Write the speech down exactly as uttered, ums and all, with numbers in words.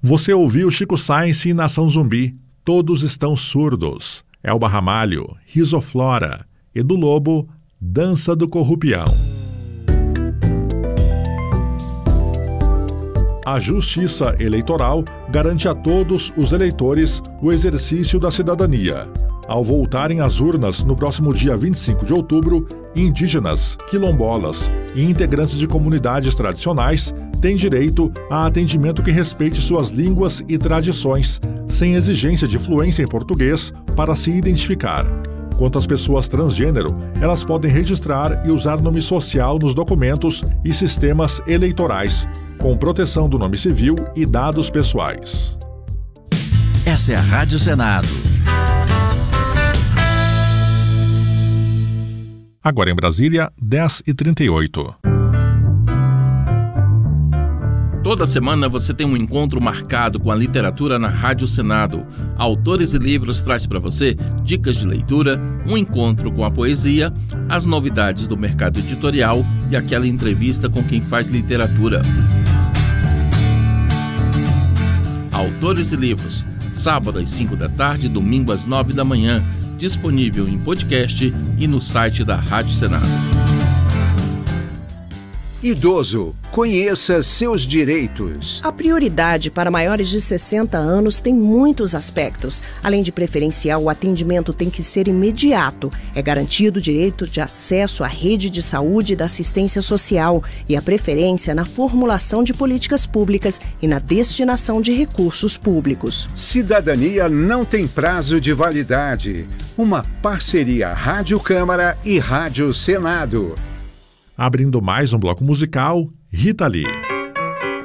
Você ouviu Chico Science e Nação Zumbi, Todos Estão Surdos, Elba Ramalho, Risoflora, Edu Lobo, Dança do Corrupião. A Justiça Eleitoral garante a todos os eleitores o exercício da cidadania. Ao voltarem às urnas no próximo dia vinte e cinco de outubro, indígenas, quilombolas e integrantes de comunidades tradicionais têm direito a atendimento que respeite suas línguas e tradições, sem exigência de fluência em português para se identificar. Quanto às pessoas transgênero, elas podem registrar e usar nome social nos documentos e sistemas eleitorais, com proteção do nome civil e dados pessoais. Essa é a Rádio Senado. Agora em Brasília, dez e trinta e oito. Toda semana você tem um encontro marcado com a literatura na Rádio Senado. Autores e Livros traz para você dicas de leitura, um encontro com a poesia, as novidades do mercado editorial e aquela entrevista com quem faz literatura. Autores e Livros, sábado às cinco da tarde, domingo às nove da manhã, disponível em podcast e no site da Rádio Senado. Idoso, conheça seus direitos. A prioridade para maiores de sessenta anos tem muitos aspectos. Além de preferencial, o atendimento tem que ser imediato. É garantido o direito de acesso à rede de saúde e da assistência social e a preferência na formulação de políticas públicas e na destinação de recursos públicos. Cidadania não tem prazo de validade. Uma parceria Rádio Câmara e Rádio Senado. Abrindo mais um bloco musical, Rita Lee.